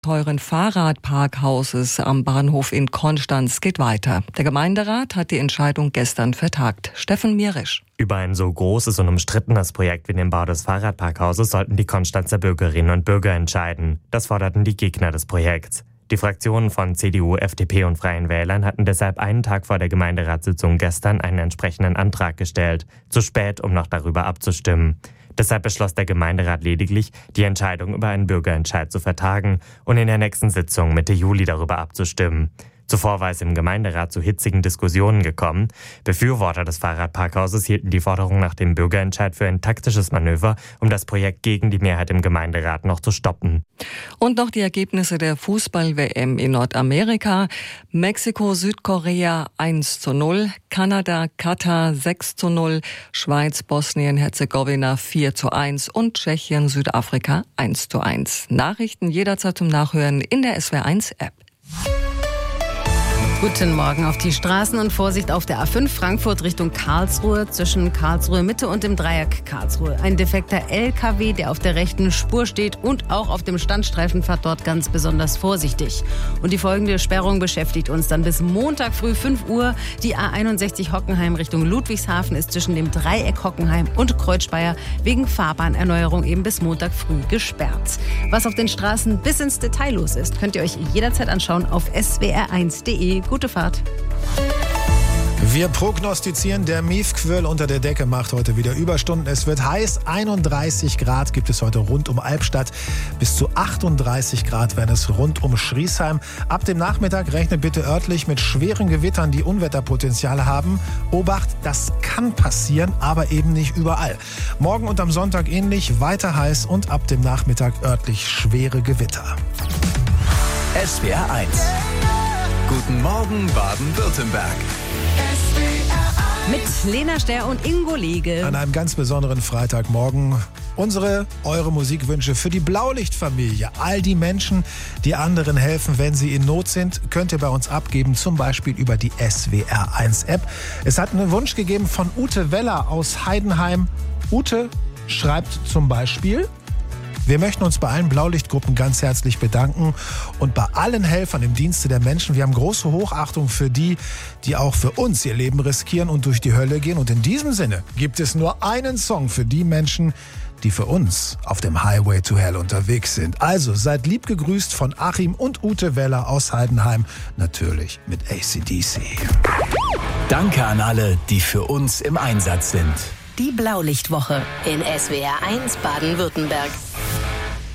teuren Fahrradparkhauses am Bahnhof in Konstanz geht weiter. Der Gemeinderat hat die Entscheidung gestern vertagt. Steffen Mierisch. Über ein so großes und umstrittenes Projekt wie den Bau des Fahrradparkhauses sollten die Konstanzer Bürgerinnen und Bürger entscheiden. Das forderten die Gegner des Projekts. Die Fraktionen von CDU, FDP und Freien Wählern hatten deshalb einen Tag vor der Gemeinderatssitzung gestern einen entsprechenden Antrag gestellt. Zu spät, um noch darüber abzustimmen. Deshalb beschloss der Gemeinderat lediglich, die Entscheidung über einen Bürgerentscheid zu vertagen und in der nächsten Sitzung Mitte Juli darüber abzustimmen. Zuvor war es im Gemeinderat zu hitzigen Diskussionen gekommen. Befürworter des Fahrradparkhauses hielten die Forderung nach dem Bürgerentscheid für ein taktisches Manöver, um das Projekt gegen die Mehrheit im Gemeinderat noch zu stoppen. Und noch die Ergebnisse der Fußball-WM in Nordamerika. Mexiko, Südkorea 1:0, Kanada, Katar 6:0, Schweiz, Bosnien, Herzegowina 4:1 und Tschechien, Südafrika 1:1. Nachrichten jederzeit zum Nachhören in der SWR1-App. Guten Morgen auf die Straßen und Vorsicht auf der A5 Frankfurt Richtung Karlsruhe zwischen Karlsruhe Mitte und dem Dreieck Karlsruhe. Ein defekter LKW, der auf der rechten Spur steht und auch auf dem Standstreifen fährt dort ganz besonders vorsichtig. Und die folgende Sperrung beschäftigt uns dann bis Montag früh 5 Uhr. Die A61 Hockenheim Richtung Ludwigshafen ist zwischen dem Dreieck Hockenheim und Kreuzspeier wegen Fahrbahnerneuerung eben bis Montag früh gesperrt. Was auf den Straßen bis ins Detail los ist, könnt ihr euch jederzeit anschauen auf swr1.de. Gute Fahrt. Wir prognostizieren, der Miefquirl unter der Decke macht heute wieder Überstunden. Es wird heiß, 31 Grad gibt es heute rund um Albstadt. Bis zu 38 Grad werden es rund um Schriesheim. Ab dem Nachmittag rechnet bitte örtlich mit schweren Gewittern, die Unwetterpotenzial haben. Obacht, das kann passieren, aber eben nicht überall. Morgen und am Sonntag ähnlich, weiter heiß und ab dem Nachmittag örtlich schwere Gewitter. SWR 1. Guten Morgen Baden-Württemberg. Mit Lena Ster und Ingo Liege. An einem ganz besonderen Freitagmorgen eure Musikwünsche für die Blaulichtfamilie. All die Menschen, die anderen helfen, wenn sie in Not sind, könnt ihr bei uns abgeben, zum Beispiel über die SWR1-App. Es hat einen Wunsch gegeben von Ute Weller aus Heidenheim. Ute schreibt zum Beispiel: Wir möchten uns bei allen Blaulichtgruppen ganz herzlich bedanken und bei allen Helfern im Dienste der Menschen. Wir haben große Hochachtung für die, die auch für uns ihr Leben riskieren und durch die Hölle gehen. Und in diesem Sinne gibt es nur einen Song für die Menschen, die für uns auf dem Highway to Hell unterwegs sind. Also seid lieb gegrüßt von Achim und Ute Weller aus Heidenheim, natürlich mit AC/DC. Danke an alle, die für uns im Einsatz sind. Die Blaulichtwoche in SWR 1 Baden-Württemberg.